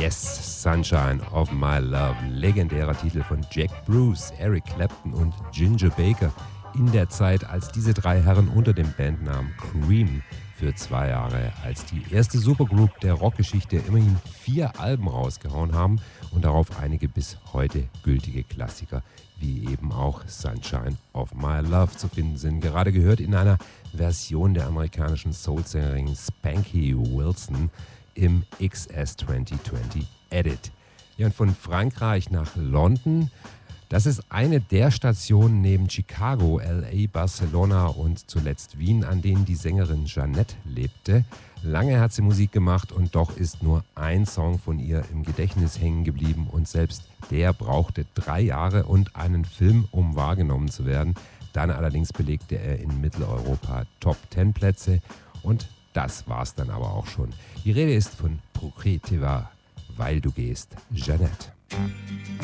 Yes, Sunshine of My Love, legendärer Titel von Jack Bruce, Eric Clapton und Ginger Baker. In der Zeit, als diese drei Herren unter dem Bandnamen Cream für 2 Jahre als die erste Supergroup der Rockgeschichte immerhin 4 Alben rausgehauen haben und darauf einige bis heute gültige Klassiker, wie eben auch Sunshine of My Love zu finden sind. Gerade gehört in einer Version der amerikanischen Soul-Sängerin Spanky Wilson im XS 2020 Edit. Ja, und von Frankreich nach London, das ist eine der Stationen neben Chicago, LA, Barcelona und zuletzt Wien, an denen die Sängerin Jeanette lebte. Lange hat sie Musik gemacht und doch ist nur ein Song von ihr im Gedächtnis hängen geblieben und selbst der brauchte 3 Jahre und einen Film, um wahrgenommen zu werden. Dann allerdings belegte er in Mitteleuropa Top-10-Plätze und das war's dann aber auch schon. Die Rede ist von Pourquoi tu vas, weil du gehst, Jeanette.